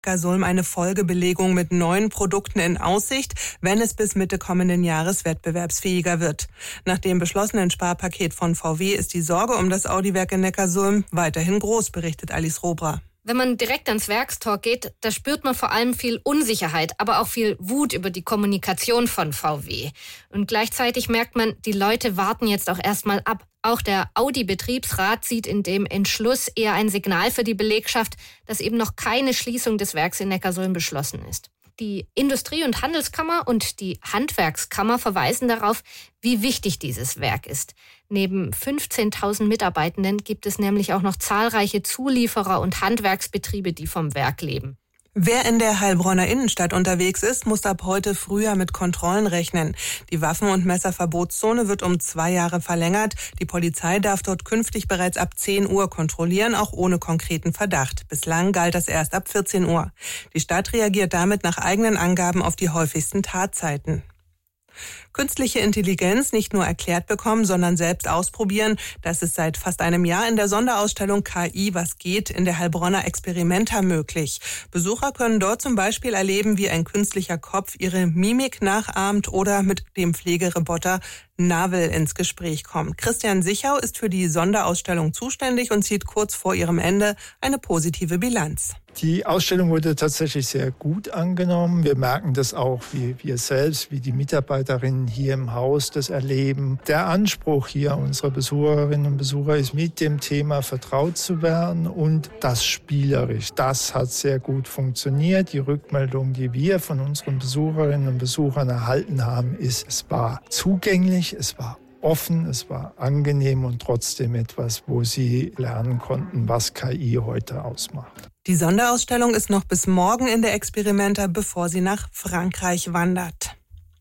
Neckarsulm eine Folgebelegung mit neuen Produkten in Aussicht, wenn es bis Mitte kommenden Jahres wettbewerbsfähiger wird. Nach dem beschlossenen Sparpaket von VW ist die Sorge um das Audi-Werk in Neckarsulm weiterhin groß, berichtet Alice Robra. Wenn man direkt ans Werkstor geht, da spürt man vor allem viel Unsicherheit, aber auch viel Wut über die Kommunikation von VW. Und gleichzeitig merkt man, die Leute warten jetzt auch erstmal ab. Auch der Audi-Betriebsrat sieht in dem Entschluss eher ein Signal für die Belegschaft, dass eben noch keine Schließung des Werks in Neckarsulm beschlossen ist. Die Industrie- und Handelskammer und die Handwerkskammer verweisen darauf, wie wichtig dieses Werk ist. Neben 15.000 Mitarbeitenden gibt es nämlich auch noch zahlreiche Zulieferer und Handwerksbetriebe, die vom Werk leben. Wer in der Heilbronner Innenstadt unterwegs ist, muss ab heute früher mit Kontrollen rechnen. Die Waffen- und Messerverbotszone wird um 2 Jahre verlängert. Die Polizei darf dort künftig bereits ab 10 Uhr kontrollieren, auch ohne konkreten Verdacht. Bislang galt das erst ab 14 Uhr. Die Stadt reagiert damit nach eigenen Angaben auf die häufigsten Tatzeiten. Künstliche Intelligenz nicht nur erklärt bekommen, sondern selbst ausprobieren. Das ist seit fast einem Jahr in der Sonderausstellung KI, was geht, in der Heilbronner Experimenta möglich. Besucher können dort zum Beispiel erleben, wie ein künstlicher Kopf ihre Mimik nachahmt oder mit dem Pflegeroboter Navel ins Gespräch kommt. Christian Sichau ist für die Sonderausstellung zuständig und zieht kurz vor ihrem Ende eine positive Bilanz. Die Ausstellung wurde tatsächlich sehr gut angenommen. Wir merken das auch, wie wir selbst, wie die Mitarbeiterinnen hier im Haus das erleben. Der Anspruch hier unserer Besucherinnen und Besucher ist, mit dem Thema vertraut zu werden und das spielerisch. Das hat sehr gut funktioniert. Die Rückmeldung, die wir von unseren Besucherinnen und Besuchern erhalten haben, ist, es war zugänglich, es war offen, es war angenehm und trotzdem etwas, wo sie lernen konnten, was KI heute ausmacht. Die Sonderausstellung ist noch bis morgen in der Experimenta, bevor sie nach Frankreich wandert.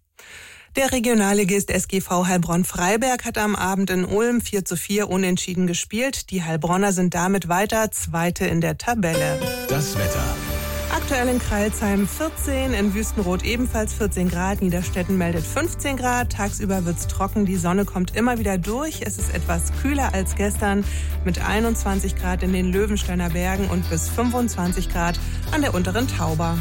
Der Regionalligist SGV Heilbronn-Freiberg hat am Abend in Ulm 4:4 unentschieden gespielt. Die Heilbronner sind damit weiter Zweite in der Tabelle. Das Wetter. Aktuell in Crailsheim 14, in Wüstenrot ebenfalls 14 Grad, Niederstetten meldet 15 Grad. Tagsüber wird's trocken, die Sonne kommt immer wieder durch. Es ist etwas kühler als gestern mit 21 Grad in den Löwensteiner Bergen und bis 25 Grad an der unteren Tauber.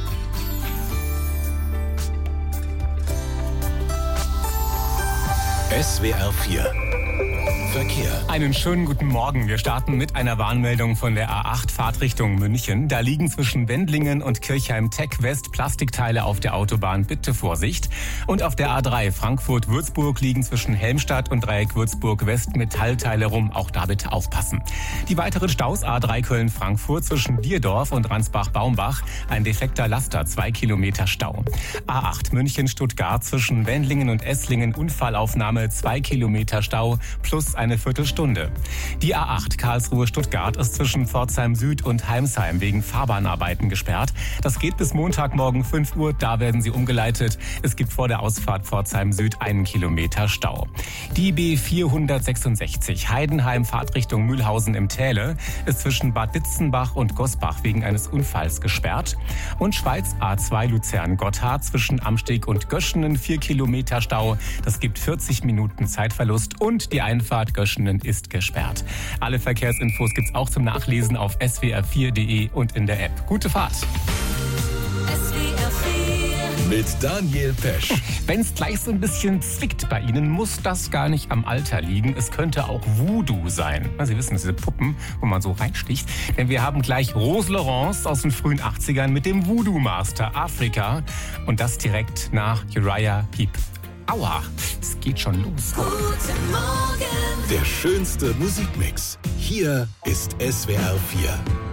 SWR 4 Verkehr. Einen schönen guten Morgen. Wir starten mit einer Warnmeldung von der A8 Fahrtrichtung München. Da liegen zwischen Wendlingen und Kirchheim-Tech West Plastikteile auf der Autobahn. Bitte Vorsicht. Und auf der A3 Frankfurt-Würzburg liegen zwischen Helmstadt und Dreieck Würzburg West Metallteile rum. Auch da bitte aufpassen. Die weiteren Staus: A3 Köln-Frankfurt zwischen Dierdorf und Ransbach-Baumbach. Ein defekter Laster, 2 Kilometer Stau. A8 München-Stuttgart zwischen Wendlingen und Esslingen. Unfallaufnahme, 2 Kilometer Stau plus eine Viertelstunde. Die A8 Karlsruhe-Stuttgart ist zwischen Pforzheim Süd und Heimsheim wegen Fahrbahnarbeiten gesperrt. Das geht bis Montagmorgen 5 Uhr, da werden sie umgeleitet. Es gibt vor der Ausfahrt Pforzheim Süd 1 Kilometer Stau. Die B466 Heidenheim Fahrtrichtung Mühlhausen im Täle ist zwischen Bad Ditzenbach und Gosbach wegen eines Unfalls gesperrt. Und Schweiz A2 Luzern-Gotthard zwischen Amsteg und Göschenen 4 Kilometer Stau. Das gibt 40 Minuten Zeitverlust und die Einfahrt Göschenen ist gesperrt. Alle Verkehrsinfos gibt's auch zum Nachlesen auf swr4.de und in der App. Gute Fahrt! Mit Daniel Pesch. Wenn es gleich so ein bisschen zwickt bei Ihnen, muss das gar nicht am Alter liegen. Es könnte auch Voodoo sein. Sie wissen, diese Puppen, wo man so reinsticht. Denn wir haben gleich Rose Laurence aus den frühen 80ern mit dem Voodoo Master Afrika. Und das direkt nach Uriah Heep. Aua, es geht schon los. Guten Morgen. Der schönste Musikmix. Hier ist SWR 4.